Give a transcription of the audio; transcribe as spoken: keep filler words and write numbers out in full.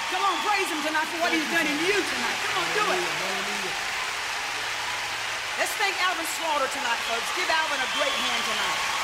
Come on, praise him tonight for what he's done in you tonight. Come on, do it. Let's thank Alvin Slaughter tonight, folks. Give Alvin a great hand tonight.